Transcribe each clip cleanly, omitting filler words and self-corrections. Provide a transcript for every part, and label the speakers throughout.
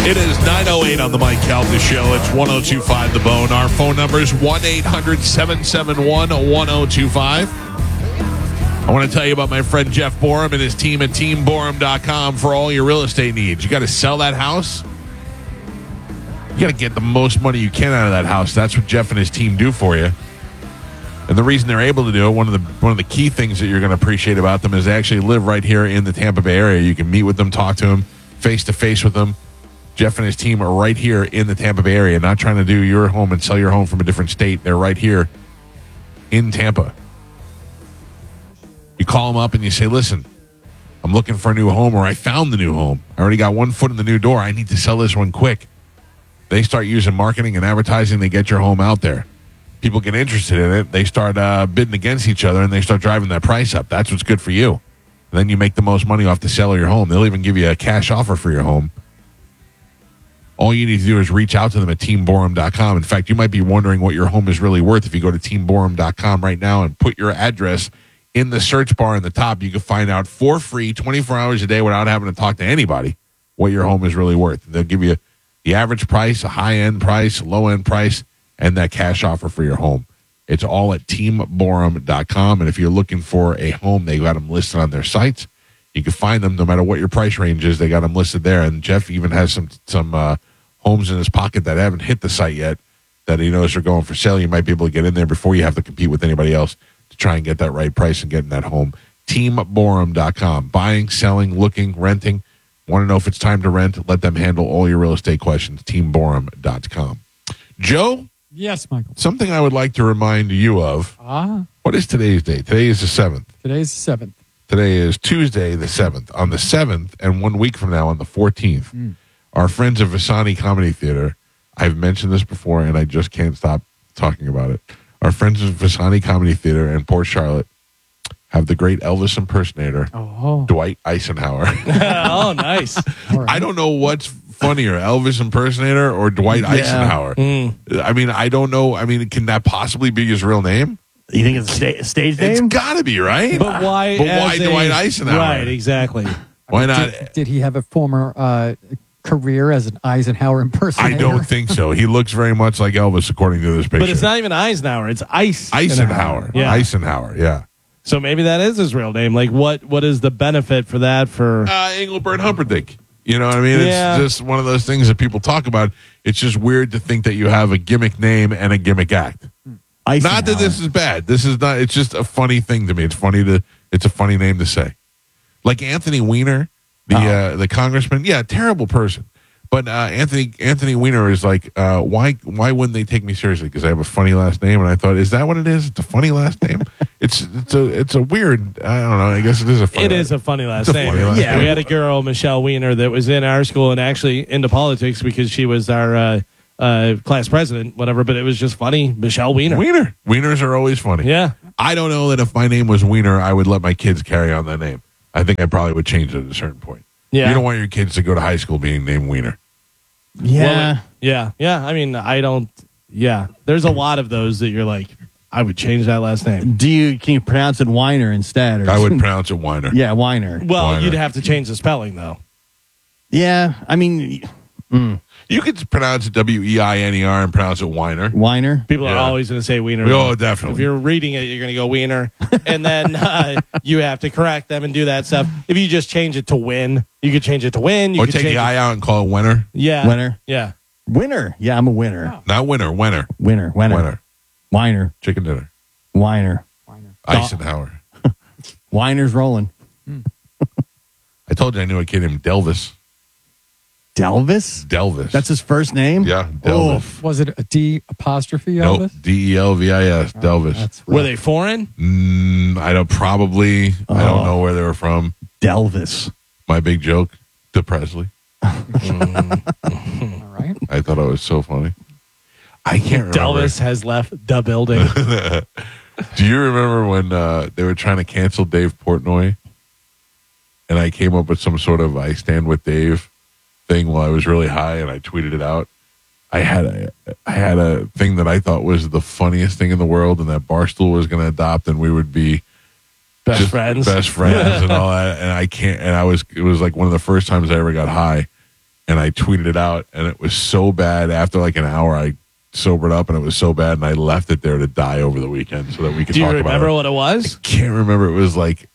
Speaker 1: It is 9:08 on the Mike Calta Show. It's 1025 The Bone. Our phone number is 1-800-771-1025. I want to tell you about my friend Jeff Borum and his team at teamborum.com for all your real estate needs. You got to sell that house. You got to get the most money you can out of that house. That's what Jeff and his team do for you. And the reason they're able to do it, one of the key things that you're going to appreciate about them is they actually live right here in the Tampa Bay area. You can meet with them, talk to them, face-to-face with them. Jeff and his team are right here in the Tampa Bay area, not trying to do your home and sell your home from a different state. They're right here in Tampa. You call them up and you say, listen, I'm looking for a new home, or I found the new home. I already got one foot in the new door. I need to sell this one quick. They start using marketing and advertising. They get your home out there. People get interested in it. They start bidding against each other, and they start driving that price up. That's what's good for you. And then you make the most money off the sale of your home. They'll even give you a cash offer for your home. All you need to do is reach out to them at teamborum.com. In fact, you might be wondering what your home is really worth. If you go to teamborum.com right now and put your address in the search bar in the top, you can find out for free 24 hours a day without having to talk to anybody what your home is really worth. They'll give you the average price, a high-end price, low-end price, and that cash offer for your home. It's all at teamborum.com. And if you're looking for a home, they got them listed on their sites. You can find them no matter what your price range is. They got them listed there. And Jeff even has some homes in his pocket that haven't hit the site yet that he knows are going for sale. You might be able to get in there before you have to compete with anybody else to try and get that right price and get in that home. teamborum.com. Buying, selling, looking, renting. Want to know if it's time to rent? Let them handle all your real estate questions. teamborum.com. Joe?
Speaker 2: Yes, Michael.
Speaker 1: Something I would like to remind you of. What is today's date? Today is the 7th.
Speaker 2: Today's the 7th.
Speaker 1: Today is Tuesday, the 7th. On the 7th, and 1 week from now, on the 14th, our friends at Visani Comedy Theater, I've mentioned this before, and I just can't stop talking about it. Our friends at Visani Comedy Theater in Port Charlotte have the great Elvis impersonator, Dwight Eisenhower.
Speaker 3: Oh, nice.
Speaker 2: Right.
Speaker 1: I don't know what's funnier, Elvis impersonator or Dwight Eisenhower. I mean, I don't know. I mean, can that possibly be his real name?
Speaker 4: You think it's a stage
Speaker 1: It's
Speaker 4: name?
Speaker 1: got to be, right?
Speaker 3: But why?
Speaker 1: But why Dwight Eisenhower?
Speaker 3: Right, exactly.
Speaker 1: Why not?
Speaker 2: Did he have a former career as an Eisenhower impersonator?
Speaker 1: I don't think so. He looks very much like Elvis, according to this picture.
Speaker 3: But it's not even Eisenhower. It's
Speaker 1: Eisenhower.
Speaker 3: Yeah.
Speaker 1: Eisenhower, yeah.
Speaker 3: So maybe that is his real name. Like, what is the benefit for that? For
Speaker 1: Engelbert Humperdinck. You know what I mean?
Speaker 3: Yeah.
Speaker 1: It's just one of those things that people talk about. It's just weird to think that you have a gimmick name and a gimmick act.
Speaker 4: Eisenhower.
Speaker 1: Not that this is bad. This is not. It's just a funny thing to me. It's a funny name to say. Like Anthony Weiner, the congressman. Yeah, terrible person. But Anthony Weiner is like, why wouldn't they take me seriously? Because I have a funny last name, and I thought, is that what it is? It's a funny last name. it's a weird. I don't know. I guess it is a. Funny
Speaker 3: it is a funny last
Speaker 1: it's a
Speaker 3: name.
Speaker 1: funny last name.
Speaker 3: We had a girl, Michelle Weiner, that was in our school and actually into politics because she was our class president, whatever. But it was just funny, Michelle Weiner.
Speaker 1: Wieners are always funny.
Speaker 3: Yeah.
Speaker 1: I don't know that if my name was Weiner, I would let my kids carry on that name. I think I probably would change it at a certain point.
Speaker 3: Yeah.
Speaker 1: You don't want your kids to go to high school being named Weiner.
Speaker 4: Yeah.
Speaker 3: Well, yeah. I mean, I don't. Yeah. There's a lot of those that you're like, I would change that last name.
Speaker 4: Can you pronounce it Weiner instead? Or
Speaker 1: I would pronounce it Weiner.
Speaker 4: Yeah, Weiner.
Speaker 3: Well,
Speaker 1: Weiner.
Speaker 3: you'd have to change the spelling though.
Speaker 4: Yeah, I mean,
Speaker 1: You could pronounce it Weiner and pronounce it Weiner.
Speaker 4: Weiner.
Speaker 3: People are
Speaker 1: Yeah.
Speaker 3: always going to say Wiener.
Speaker 1: Oh, definitely.
Speaker 3: If you're reading it, you're going to go Wiener, and then you have to correct them and do that stuff. If you just change it to Win, you could change it to Win. You
Speaker 1: Or
Speaker 3: could
Speaker 1: take
Speaker 3: change
Speaker 1: the I out and call it Winner.
Speaker 3: Yeah.
Speaker 4: Winner.
Speaker 3: Yeah.
Speaker 4: Winner. Yeah, I'm a winner.
Speaker 1: Not Winner, Winner.
Speaker 4: Winner.
Speaker 1: Winner.
Speaker 4: Weiner.
Speaker 1: Chicken dinner.
Speaker 4: Weiner.
Speaker 1: Eisenhower.
Speaker 4: Weiner's rolling.
Speaker 1: I told you I knew a kid named Delvis.
Speaker 4: Delvis? That's his first name?
Speaker 1: Yeah, Delvis.
Speaker 2: Was it a D apostrophe
Speaker 1: Nope,
Speaker 2: Elvis?
Speaker 1: Delvis, Delvis.
Speaker 2: That's
Speaker 3: Were
Speaker 2: rough.
Speaker 3: they foreign?
Speaker 1: I don't know where they were from.
Speaker 4: Delvis.
Speaker 1: My big joke to Presley.
Speaker 2: All right.
Speaker 1: I thought it was so funny. I can't remember.
Speaker 3: Delvis has left the building.
Speaker 1: Do you remember when they were trying to cancel Dave Portnoy? And I came up with some sort of I stand with Dave thing while I was really high, and I tweeted it out. I had a thing that I thought was the funniest thing in the world, and that Barstool was going to adopt, and we would be
Speaker 3: Best friends.
Speaker 1: and all that. And I can't. And it was like one of the first times I ever got high, and I tweeted it out, and it was so bad. After like an hour, I sobered up, and it was so bad, and I left it there to die over the weekend so that we could
Speaker 3: Do you
Speaker 1: talk about
Speaker 3: remember
Speaker 1: it.
Speaker 3: what it was?
Speaker 1: Can't remember. It was like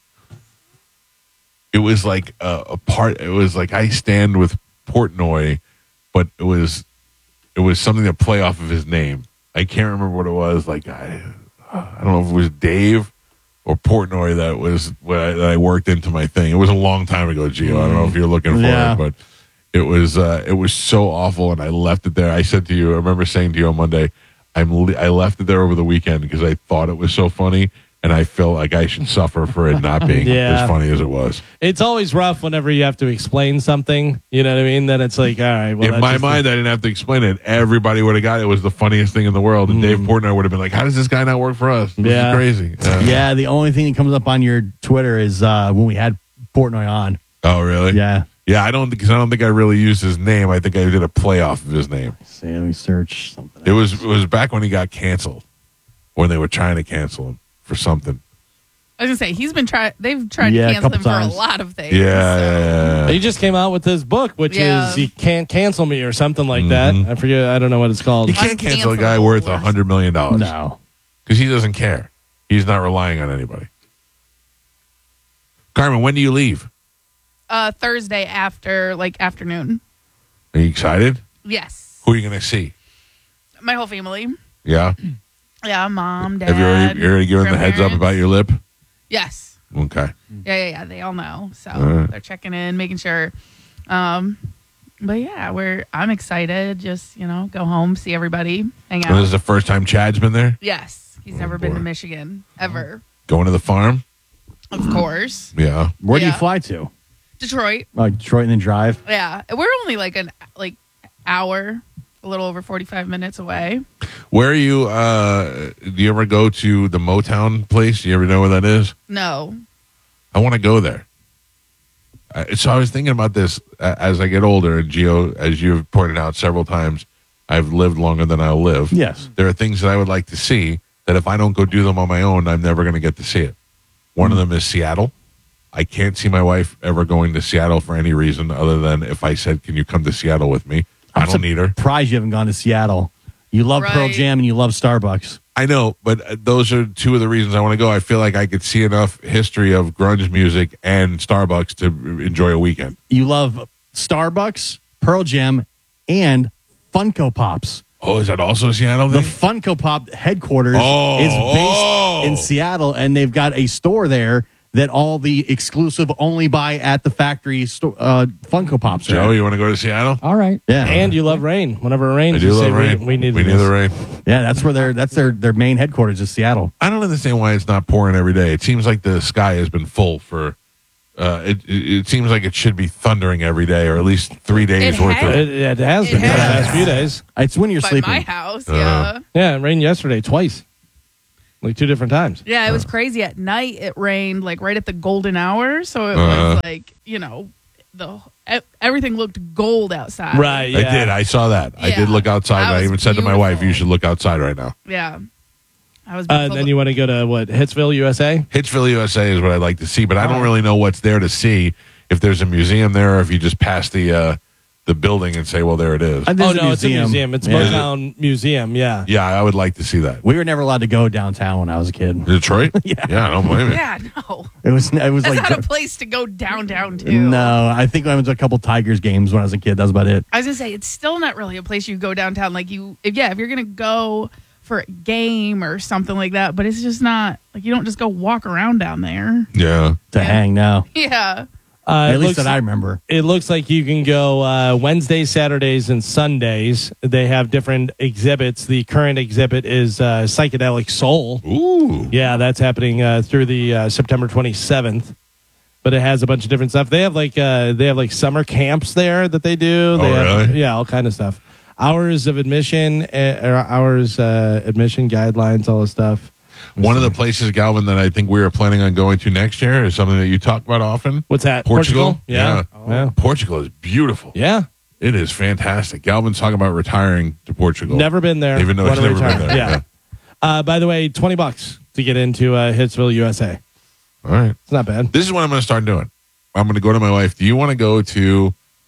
Speaker 1: a part. It was like I stand with Portnoy, but it was something to play off of his name. I can't remember what it was. Like I don't know if it was Dave or Portnoy that I worked into my thing. It was a long time ago, Gio. I don't know if you're looking for
Speaker 4: Yeah.
Speaker 1: it, but it was so awful, and I left it there. I said to you, I remember saying to you on Monday, I left it there over the weekend because I thought it was so funny, and I felt like I should suffer for it not being
Speaker 3: Yeah.
Speaker 1: as funny as it was.
Speaker 3: It's always rough whenever you have to explain something. You know what I mean? Then it's like, all right. Well,
Speaker 1: In
Speaker 3: that's
Speaker 1: my
Speaker 3: just
Speaker 1: mind, I didn't have to explain it. Everybody would have got it. It was the funniest thing in the world, and Dave Portnoy would have been like, "How does this guy not work for us? This
Speaker 3: Yeah.
Speaker 1: is crazy."
Speaker 4: Yeah, the only thing that comes up on your Twitter is when we had Portnoy on.
Speaker 1: Oh, really?
Speaker 4: Yeah.
Speaker 1: Yeah, I don't think I really used his name. I think I did a play off of his name.
Speaker 4: See, let me search something.
Speaker 1: It was back when he got canceled, when they were trying to cancel him for something.
Speaker 5: I was gonna say they've tried
Speaker 4: Yeah, a
Speaker 5: to cancel
Speaker 4: couple
Speaker 5: him for
Speaker 4: times.
Speaker 5: a lot of things.
Speaker 1: Yeah.
Speaker 3: He just came out with this book, which
Speaker 5: Yeah.
Speaker 3: is "You Can't Cancel Me" or something like that. I forget. I don't know what it's called.
Speaker 1: You can't cancel a guy worth $100 million
Speaker 4: No.
Speaker 1: because he doesn't care. He's not relying on anybody. Carmen, when do you leave?
Speaker 5: Thursday afternoon.
Speaker 1: Are you excited?
Speaker 5: Yes,
Speaker 1: Who are you going to see?
Speaker 5: my whole family.
Speaker 1: Yeah.
Speaker 5: Yeah, mom, dad.
Speaker 1: Have you already given the heads up
Speaker 5: grandparents.
Speaker 1: about your lip?
Speaker 5: Yes.
Speaker 1: Okay.
Speaker 5: Yeah. They all know, so
Speaker 1: All right.
Speaker 5: they're checking in, making sure. But yeah, I'm excited. Just go home, see everybody, hang
Speaker 1: And this is
Speaker 5: out.
Speaker 1: the first time Chad's been there?
Speaker 5: Yes, he's
Speaker 1: Oh,
Speaker 5: never been to
Speaker 1: boy.
Speaker 5: Michigan ever.
Speaker 1: Going to the farm?
Speaker 5: Of course,
Speaker 1: Yeah.
Speaker 4: Where do you
Speaker 5: Yeah.
Speaker 4: fly to?
Speaker 5: Detroit.
Speaker 4: Detroit and then drive?
Speaker 5: Yeah, we're only like an hour, a little over 45 minutes away.
Speaker 1: Where are you? Do you ever go to the Motown place? Do you ever know where that is?
Speaker 5: No,
Speaker 1: I want to go there. So I was thinking about this as I get older, and Gio, as you've pointed out several times, I've lived longer than I'll live.
Speaker 4: Yes.
Speaker 1: There are things that I would like to see that if I don't go do them on my own, I'm never going to get to see it. One of them is Seattle. I can't see my wife ever going to Seattle for any reason other than if I said, "Can you come to Seattle with me?" I don't need her.
Speaker 4: Surprised you haven't gone to Seattle. You love Pearl
Speaker 5: Right.
Speaker 4: Jam and you love Starbucks.
Speaker 1: I know, but those are two of the reasons I want to go. I feel like I could see enough history of grunge music and Starbucks to enjoy a weekend.
Speaker 4: You love Starbucks, Pearl Jam, and Funko Pops.
Speaker 1: Oh, is that also a Seattle
Speaker 4: The
Speaker 1: thing?
Speaker 4: Funko Pop headquarters
Speaker 1: Oh,
Speaker 4: is based
Speaker 1: oh.
Speaker 4: in Seattle, and they've got a store there that all the exclusive only buy at the factory Funko Pops are.
Speaker 1: Joe,
Speaker 4: at.
Speaker 1: you want to go to Seattle?
Speaker 2: All right.
Speaker 4: Yeah,
Speaker 3: And you love rain. Whenever it rains,
Speaker 1: I do
Speaker 3: you
Speaker 1: love
Speaker 3: say,
Speaker 1: rain.
Speaker 3: We need
Speaker 1: the rain.
Speaker 4: yeah, that's where their main headquarters is Seattle.
Speaker 1: I don't understand why it's not pouring every day. It seems like the sky has been full for. It seems like it should be thundering every day, or at least 3 days
Speaker 5: It
Speaker 1: worth
Speaker 5: has.
Speaker 1: of it.
Speaker 3: It has
Speaker 5: It
Speaker 3: been for the
Speaker 5: has.
Speaker 3: past few days.
Speaker 4: It's when you're
Speaker 5: by
Speaker 4: sleeping.
Speaker 5: my house.
Speaker 1: Uh-huh.
Speaker 3: Yeah, it rained yesterday twice, like 2 different times.
Speaker 5: Yeah, it was crazy. At night, it rained like right at the golden hour, so it
Speaker 1: Uh-huh.
Speaker 5: was like everything looked gold outside.
Speaker 3: Right.
Speaker 1: I
Speaker 3: Yeah.
Speaker 1: did. I saw that. I
Speaker 5: Yeah.
Speaker 1: did look outside.
Speaker 5: That
Speaker 1: And I
Speaker 5: was
Speaker 1: even said to my wife,
Speaker 5: beautiful.
Speaker 1: "You should look outside right now."
Speaker 5: Yeah. I was.
Speaker 3: Then you want to go to what? Hitsville, USA?
Speaker 1: Hitsville, USA is what I'd like to see, but I don't
Speaker 3: Oh.
Speaker 1: really know what's there to see. If there's a museum there, or if you just pass the building and say, "Well, there it is."
Speaker 3: Oh, no, it's a museum. It's
Speaker 4: Yeah.
Speaker 3: Motown Museum, yeah.
Speaker 1: Yeah, I would like to see that.
Speaker 4: We were never allowed to go downtown when I was a kid.
Speaker 1: Detroit?
Speaker 4: Yeah.
Speaker 1: I don't blame you.
Speaker 5: Yeah, no,
Speaker 4: It was
Speaker 5: that's
Speaker 4: like
Speaker 5: not a place to go downtown to.
Speaker 4: no. I think I went to a couple Tigers games when I was a kid. That was about it.
Speaker 5: I was gonna say it's still not really a place you go downtown. Like if you're gonna go for a game or something like that, but it's just not like you don't just go walk around down there.
Speaker 1: Yeah.
Speaker 4: To
Speaker 5: Yeah.
Speaker 4: hang now.
Speaker 5: Yeah.
Speaker 4: At
Speaker 3: It
Speaker 4: least
Speaker 3: looks,
Speaker 4: that I remember.
Speaker 3: it looks like you can go Wednesdays, Saturdays, and Sundays. They have different exhibits. The current exhibit is Psychedelic Soul.
Speaker 1: Ooh.
Speaker 3: Yeah, that's happening through the September 27th. But it has a bunch of different stuff. They have like summer camps there that they do. They have,
Speaker 1: really?
Speaker 3: Yeah, all kind of stuff. Hours of admission, admission guidelines, all this stuff.
Speaker 1: One of the places, Galvin, that I think we are planning on going to next year is something that you talk about often.
Speaker 3: What's that?
Speaker 1: Portugal?
Speaker 3: Yeah. Yeah.
Speaker 1: Portugal is beautiful.
Speaker 3: Yeah.
Speaker 1: It is fantastic. Galvin's talking about retiring to Portugal.
Speaker 3: Never been there.
Speaker 1: Even though
Speaker 3: Want
Speaker 1: he's
Speaker 3: to
Speaker 1: never been
Speaker 3: retire.
Speaker 1: there.
Speaker 3: Yeah. By the way, $20 to get into Hitsville, USA.
Speaker 1: All right.
Speaker 3: It's not bad.
Speaker 1: This is what I'm going to start doing. I'm going to go to my wife. Do you want to go to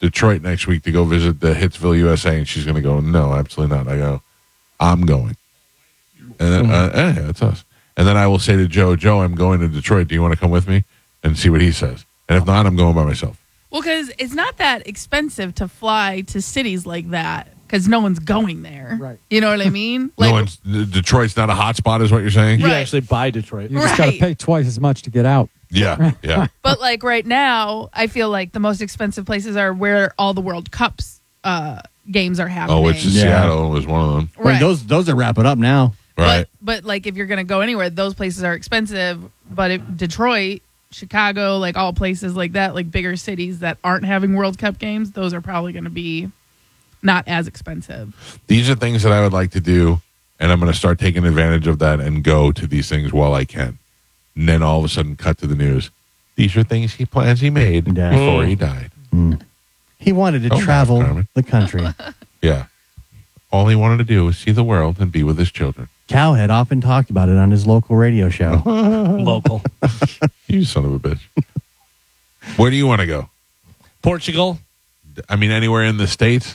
Speaker 1: Detroit next week to go visit the Hitsville, USA, and she's going to go, no, absolutely not. I go, I'm going. And then, yeah, it's us. And then I will say to Joe, I'm going to Detroit. Do you want to come with me? And see what he says. And if not, I'm going by myself.
Speaker 5: Well, because it's not that expensive to fly to cities like that because no one's going there.
Speaker 2: Right.
Speaker 5: You know what I mean?
Speaker 1: Detroit's not a hot spot is what you're saying?
Speaker 3: You
Speaker 5: Right.
Speaker 3: actually buy Detroit.
Speaker 2: You just got to
Speaker 5: Right.
Speaker 2: pay twice as much to get out.
Speaker 1: Yeah, yeah.
Speaker 5: But like right now, I feel like the most expensive places are where all the World Cups games are happening.
Speaker 1: Oh, which is
Speaker 4: Yeah.
Speaker 1: Seattle was one of them.
Speaker 4: I mean,
Speaker 5: Right.
Speaker 4: those are wrapping up now.
Speaker 1: Right.
Speaker 5: But like if you're gonna go anywhere, those places are expensive. But if Detroit, Chicago, like all places like that, like bigger cities that aren't having World Cup games, those are probably gonna be not as expensive.
Speaker 1: These are things that I would like to do, and I'm going to start taking advantage of that and go to these things while I can. And then all of a sudden, cut to the news. These are things he made
Speaker 4: Yeah.
Speaker 1: before he died.
Speaker 4: He wanted to
Speaker 1: Oh,
Speaker 4: travel
Speaker 1: Carmen.
Speaker 4: the country.
Speaker 1: Yeah. All he wanted to do was see the world and be with his children.
Speaker 4: Cal had often talked about it on his local radio show.
Speaker 3: Local.
Speaker 1: You son of a bitch. Where do you want to go?
Speaker 3: Portugal.
Speaker 1: I mean, anywhere in the States?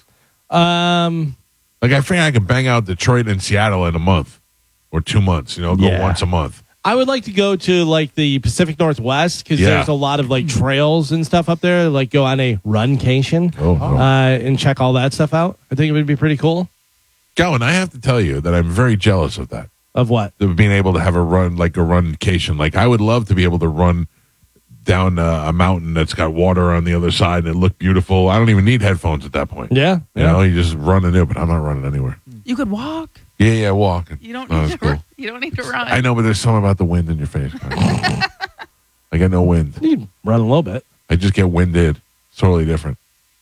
Speaker 1: Like, I think I could bang out Detroit and Seattle in a month or 2 months, go
Speaker 4: Yeah.
Speaker 1: once a month.
Speaker 3: I would like to go to like the Pacific Northwest because
Speaker 1: Yeah.
Speaker 3: there's a lot of like trails and stuff up there. Like go on a runcation and check all that stuff out. I think it would be pretty cool.
Speaker 1: Gowan, I have to tell you that I'm very jealous of that.
Speaker 3: Of what?
Speaker 1: Of being able to have a runcation. Like, I would love to be able to run down a mountain that's got water on the other side and it looked beautiful. I don't even need headphones at that point.
Speaker 3: Yeah.
Speaker 1: You just run and do it, but I'm not running anywhere.
Speaker 5: You could walk.
Speaker 1: Yeah, walking.
Speaker 5: You don't
Speaker 1: Oh,
Speaker 5: need
Speaker 1: that's
Speaker 5: to.
Speaker 1: cool.
Speaker 5: You don't need to run.
Speaker 1: I know, but there's something about the wind in your face. I got no wind.
Speaker 3: You can run a little bit.
Speaker 1: I just get winded. It's totally different.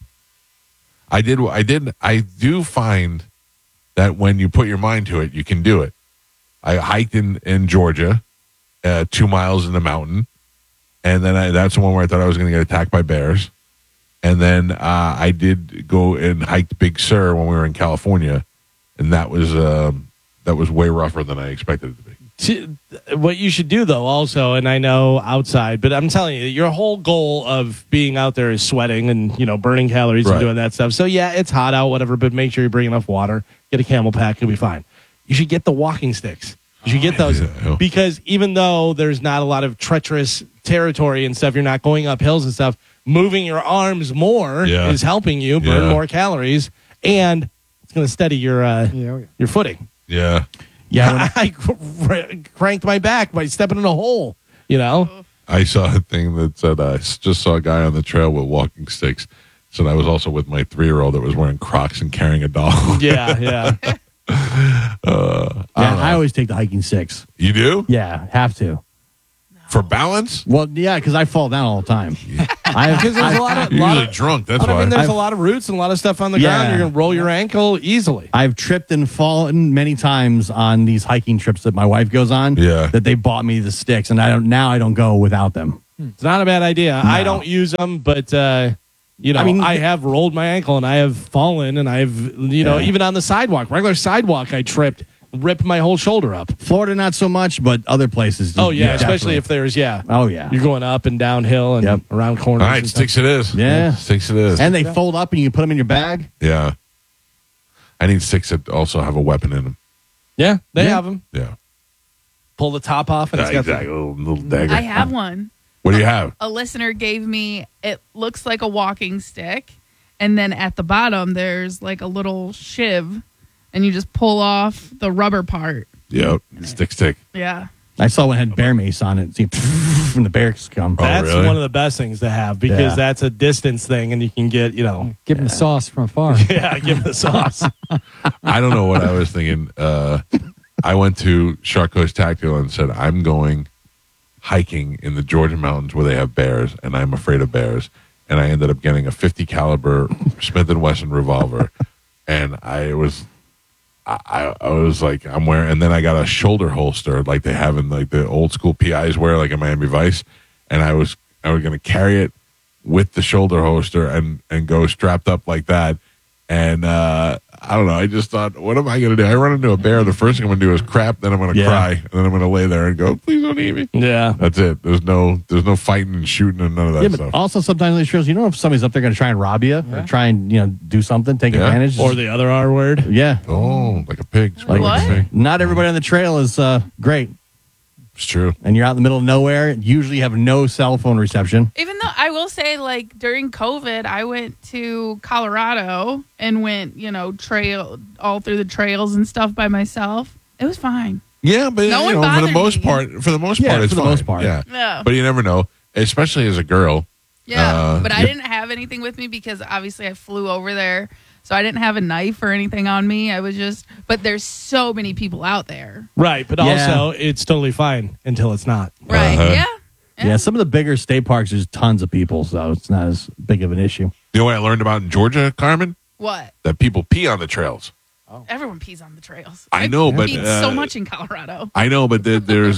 Speaker 1: I do find that when you put your mind to it, you can do it. I hiked in Georgia, 2 miles in the mountain. And then that's the one where I thought I was going to get attacked by bears. And then I did go and hiked Big Sur when we were in California. And that was way rougher than I expected it to be.
Speaker 3: What you should do, though, also, and I know outside, but I'm telling you, your whole goal of being out there is sweating and, burning calories
Speaker 1: Right.
Speaker 3: and doing that stuff. So, yeah, it's hot out, whatever, but make sure you bring enough water. Get a camel pack. You'll be fine. You should get the walking sticks. You should get those
Speaker 1: Yeah.
Speaker 3: because even though there's not a lot of treacherous territory and stuff, you're not going up hills and stuff, moving your arms more
Speaker 1: Yeah.
Speaker 3: is helping you burn
Speaker 1: Yeah.
Speaker 3: more calories, and it's going to steady your your footing.
Speaker 1: Yeah.
Speaker 4: Yeah,
Speaker 3: I cranked my back by stepping in a hole,
Speaker 1: I saw a thing that said, I just saw a guy on the trail with walking sticks. So I was also with my 3-year-old that was wearing Crocs and carrying a doll.
Speaker 3: Yeah.
Speaker 4: I always take the hiking sticks.
Speaker 1: You do?
Speaker 4: Yeah, have to.
Speaker 1: For balance?
Speaker 4: Well, yeah, because I fall down all the time.
Speaker 3: Because there's a lot of,
Speaker 1: You're usually drunk, that's
Speaker 3: but I
Speaker 1: why.
Speaker 3: mean, there's
Speaker 4: I've-
Speaker 3: a lot of roots and a lot of stuff on the
Speaker 4: Yeah.
Speaker 3: ground. You're going to roll your ankle easily.
Speaker 4: I've tripped and fallen many times on these hiking trips that my wife goes on.
Speaker 1: Yeah.
Speaker 4: That they bought me the sticks, and I don't go without them.
Speaker 3: It's not a bad idea. I don't use them, but I have rolled my ankle and I have fallen and I've even on the sidewalk, regular sidewalk, I tripped, ripped my whole shoulder up.
Speaker 4: Florida, not so much, but other places.
Speaker 3: Oh yeah, especially
Speaker 4: definitely.
Speaker 3: if there's
Speaker 4: Oh yeah.
Speaker 3: you're going up and downhill and
Speaker 4: Yep.
Speaker 3: around corners.
Speaker 1: All right,
Speaker 3: and stuff.
Speaker 1: sticks it is.
Speaker 4: Yeah.
Speaker 1: Sticks it is.
Speaker 4: And they fold up and you put them in your bag.
Speaker 1: Yeah. I need sticks that also have a weapon in them.
Speaker 3: Yeah, they
Speaker 4: Yeah.
Speaker 3: have them.
Speaker 1: Yeah.
Speaker 3: Pull the top off and it's got
Speaker 1: Exactly. A little dagger.
Speaker 5: I have one.
Speaker 1: What do you have?
Speaker 5: A listener gave me. It looks like a walking stick, and then at the bottom there's like a little shiv, and you just pull off the rubber part.
Speaker 1: Yep. Stick.
Speaker 5: Yeah.
Speaker 4: I saw one had bear mace on it. See, when the bears come.
Speaker 3: That's
Speaker 1: really?
Speaker 3: one of the best things to have because
Speaker 4: Yeah.
Speaker 3: that's a distance thing and you can get,
Speaker 2: Give him the sauce from afar.
Speaker 3: yeah, give the sauce.
Speaker 1: I don't know what I was thinking. I went to Shark Coast Tactical and said, I'm going hiking in the Georgia mountains where they have bears, and I'm afraid of bears. And I ended up getting a 50 caliber Smith & Wesson revolver. And I was like, I'm wearing, and then I got a shoulder holster like they have in like the old school PIs wear, like in Miami Vice. And I was going to carry it with the shoulder holster and go strapped up like that. And I I don't know. I just thought, what am I going to do? I run into a bear. The first thing I'm going to do is crap. Then I'm going to cry. And then I'm going to lay there and go, please don't eat me.
Speaker 3: Yeah.
Speaker 1: That's it. There's no fighting and shooting and none of that
Speaker 4: Yeah, but
Speaker 1: stuff.
Speaker 4: also sometimes on these trails, you don't know if somebody's up there going to try and rob you or try and do something, take advantage.
Speaker 3: Or the other R word.
Speaker 4: Yeah.
Speaker 1: Oh, like a pig.
Speaker 5: Like what?
Speaker 1: a pig.
Speaker 4: Not everybody on the trail is great.
Speaker 1: It's true.
Speaker 4: And you're out in the middle of nowhere. Usually you have no cell phone reception.
Speaker 5: Even though I will say, like, during COVID, I went to Colorado and went, trail all through the trails and stuff by myself. It was fine.
Speaker 1: Yeah, but
Speaker 5: No one
Speaker 1: for the
Speaker 5: bothered
Speaker 1: most
Speaker 5: me.
Speaker 1: part, it's
Speaker 4: for the
Speaker 1: fine.
Speaker 4: most part.
Speaker 1: Yeah.
Speaker 5: Yeah.
Speaker 1: But you never know, especially as a girl.
Speaker 5: Yeah, but I
Speaker 1: yeah.
Speaker 5: didn't have anything with me because obviously I flew over there. So I didn't have a knife or anything on me. But there's so many people out there.
Speaker 3: Right. But
Speaker 4: Yeah.
Speaker 3: also, it's totally fine until it's not.
Speaker 5: Right.
Speaker 1: Uh-huh.
Speaker 5: Yeah.
Speaker 4: Some of the bigger state parks, there's tons of people, so it's not as big of an issue.
Speaker 1: You know what I learned about in Georgia, Carmen?
Speaker 5: What?
Speaker 1: That people pee on the trails.
Speaker 5: Everyone pees on the trails.
Speaker 1: I know, but
Speaker 5: peed so much in Colorado.
Speaker 1: I know, but there's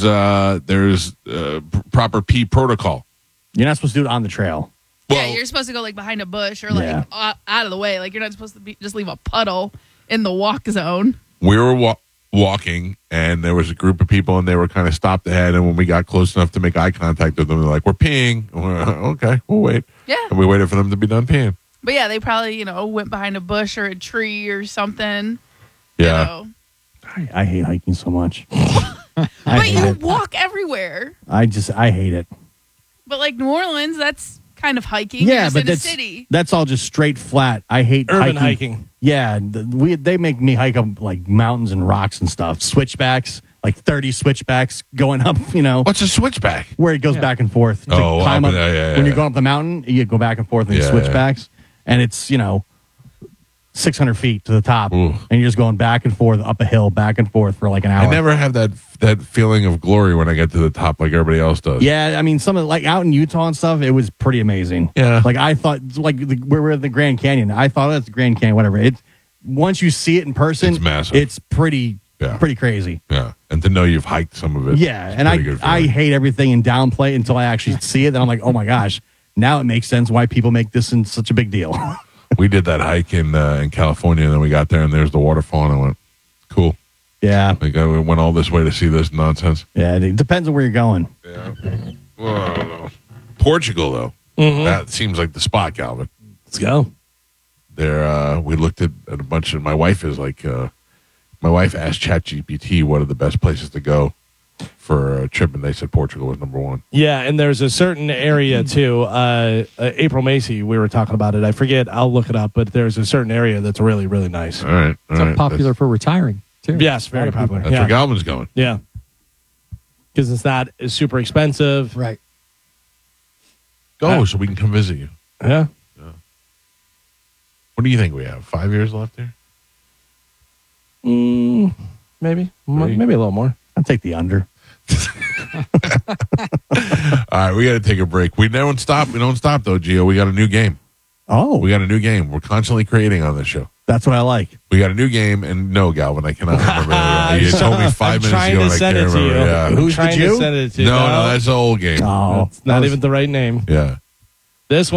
Speaker 1: proper pee protocol.
Speaker 4: You're not supposed to do it on the trail.
Speaker 5: Yeah,
Speaker 1: Well-
Speaker 5: you're supposed to go like behind a bush or
Speaker 4: Yeah.
Speaker 5: like out of the way. Like you're not supposed to just leave a puddle in the walk zone.
Speaker 1: We were walking, and there was a group of people, and they were kind of stopped ahead. And when we got close enough to make eye contact with them, they're like, "We're peeing." And we're, okay, we'll wait.
Speaker 5: Yeah.
Speaker 1: And we waited for them to be done peeing.
Speaker 5: But yeah, they probably, went behind a bush or a tree or something.
Speaker 1: Yeah.
Speaker 5: You know.
Speaker 4: I hate hiking so much. I
Speaker 5: But
Speaker 4: hate
Speaker 5: you
Speaker 4: it.
Speaker 5: walk everywhere.
Speaker 4: I hate it.
Speaker 5: But like New Orleans, that's kind of hiking.
Speaker 4: Yeah,
Speaker 5: You're just
Speaker 4: but
Speaker 5: in a
Speaker 4: that's
Speaker 5: city.
Speaker 4: that's all just straight flat. I hate
Speaker 3: Urban hiking.
Speaker 4: Yeah, they make me hike up like mountains and rocks and stuff. Switchbacks, like 30 switchbacks going up.
Speaker 1: What's a switchback?
Speaker 4: Where it goes back and forth. To
Speaker 1: Oh,
Speaker 4: climb
Speaker 1: up
Speaker 4: up.
Speaker 1: there, yeah,
Speaker 4: When
Speaker 1: yeah.
Speaker 4: you're going up the mountain, you go back and forth and
Speaker 1: Yeah,
Speaker 4: switchbacks, and it's 600 feet to the top,
Speaker 1: Ooh.
Speaker 4: and you're just going back and forth up a hill, back and forth for like an hour.
Speaker 1: I never have that feeling of glory when I get to the top like everybody else does.
Speaker 4: Yeah, I mean, some of like out in Utah and stuff, it was pretty amazing.
Speaker 1: Yeah.
Speaker 4: like I thought, we're at the Grand Canyon. I thought it's the Grand Canyon, whatever. It once you see it in person,
Speaker 1: It's massive.
Speaker 4: It's pretty
Speaker 1: Yeah.
Speaker 4: crazy.
Speaker 1: Yeah. And to know you've hiked some of it.
Speaker 4: Yeah,
Speaker 1: it's
Speaker 4: and
Speaker 1: pretty good
Speaker 4: I
Speaker 1: feeling.
Speaker 4: hate everything and downplay it until I actually see it. Then I'm like, oh my gosh, now it makes sense why people make this in such a big deal.
Speaker 1: We did that hike in California, and then we got there, and there's the waterfall, and I went, cool.
Speaker 4: yeah,
Speaker 1: Like I went all this way to see this nonsense.
Speaker 4: yeah. It depends on where you're going.
Speaker 1: Yeah. Well, I don't know. Portugal, though, that seems like the spot, Calvin.
Speaker 3: Let's go.
Speaker 1: There, we looked at a bunch of. My wife is like, my wife asked ChatGPT what are the best places to go for a trip, and they said Portugal was number one.
Speaker 3: Yeah, and there's a certain area too. April Macy, we were talking about it. I forget. I'll look it up. But there's a certain area that's really, really nice.
Speaker 1: All right, all
Speaker 2: It's
Speaker 1: right.
Speaker 2: popular for retiring, too.
Speaker 3: Yes, very
Speaker 2: A lot of people-
Speaker 3: popular.
Speaker 1: That's
Speaker 3: Yeah.
Speaker 1: where Galvin's going.
Speaker 3: Yeah, because it's not as super expensive.
Speaker 2: Right.
Speaker 1: Go so we can come visit you.
Speaker 3: Yeah.
Speaker 1: What do you think we have? 5 years left here?
Speaker 3: Maybe.
Speaker 1: Maybe.
Speaker 3: Maybe a little more.
Speaker 4: I'll take the under.
Speaker 1: All right, we got to take a break. We don't stop. We don't stop though, Gio. We got a new game.
Speaker 4: Oh,
Speaker 1: We got a new game. We're constantly creating on this show.
Speaker 4: that's what I like.
Speaker 1: We got a new game, and no, Galvin, I cannot remember. You told me 5
Speaker 3: I'm
Speaker 1: minutes
Speaker 3: trying
Speaker 1: ago,
Speaker 3: to
Speaker 1: and I
Speaker 3: send
Speaker 1: can't
Speaker 3: it to
Speaker 1: remember.
Speaker 3: you.
Speaker 1: Yeah.
Speaker 3: I'm
Speaker 4: Who's the
Speaker 3: trying
Speaker 4: Jew?
Speaker 3: to send it to you.
Speaker 1: No, that's the old game.
Speaker 4: Oh,
Speaker 3: It's not even the right name.
Speaker 1: Yeah.
Speaker 3: This one.